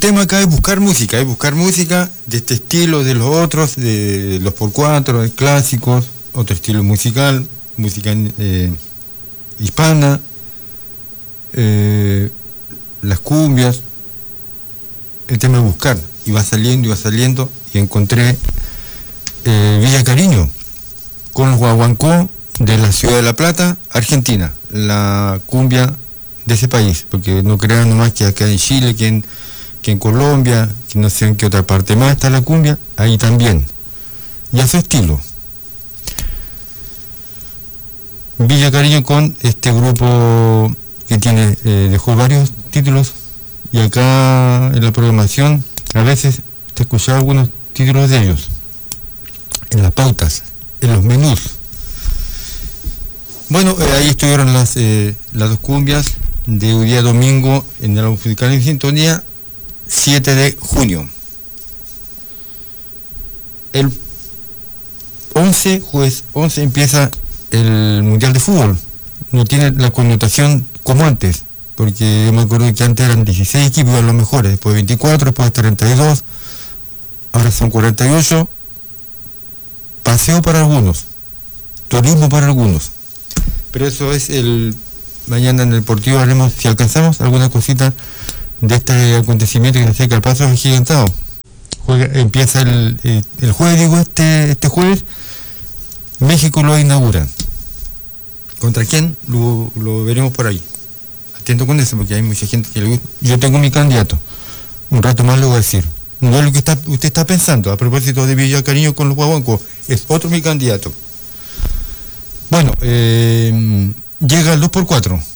tema acá es buscar música de este estilo, de los otros, de los por cuatro, de clásicos, otro estilo musical, música hispana, las cumbias. El tema es buscar, y va saliendo, y encontré Villa Cariño, con los guaguancó de la ciudad de La Plata, Argentina, la cumbia de ese país, porque no crean nomás que acá en Chile, que en Colombia, que no sé en qué otra parte más está la cumbia, ahí también, y a su estilo. Villa Cariño con este grupo que tiene, dejó varios títulos, y acá en la programación a veces te escuchaba algunos títulos de ellos, en las pautas, en los menús. Bueno, ahí estuvieron las dos cumbias de un día domingo en el musical en sintonía, 7 de junio. El 11, jueves 11, empieza el Mundial de Fútbol. No tiene la connotación como antes, porque yo me acuerdo que antes eran 16 equipos a los mejores, después 24, después 32, ahora son 48. Paseo para algunos, turismo para algunos, pero eso es mañana en el Deportivo. Haremos, si alcanzamos, alguna cosita de este acontecimiento que se acerca al paso agigantado. Empieza el jueves, digo, este jueves, México lo inaugura. ¿Contra quién? Lo veremos por ahí. Atento con eso, porque hay mucha gente que le gusta. Yo tengo mi candidato, un rato más le voy a decir. No es lo que usted está pensando, a propósito de Villa Cariño con los guaguancos, es otro mi candidato. Bueno, llega el 2x4.